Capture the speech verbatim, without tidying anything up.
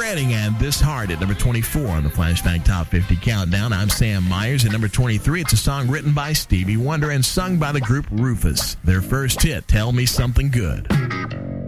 Redding and This Heart at number twenty-four on the Flashback Top fifty Countdown. I'm Sam Myers. At number twenty-three, it's a song written by Stevie Wonder and sung by the group Rufus. Their first hit, Tell Me Something Good.